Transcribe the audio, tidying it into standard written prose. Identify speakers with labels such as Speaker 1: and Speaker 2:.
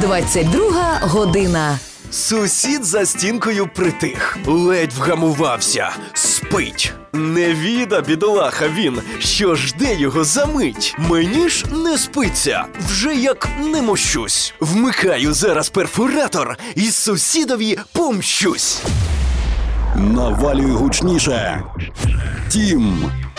Speaker 1: 22 година.
Speaker 2: Сусід за стінкою притих, ледь вгамувався, спить. Невіда, бідолаха він, що жде його за мить. Мені ж не спиться, вже як не мощусь. Вмикаю зараз перфоратор і сусідові помщусь.
Speaker 3: Навалюй гучніше. Тім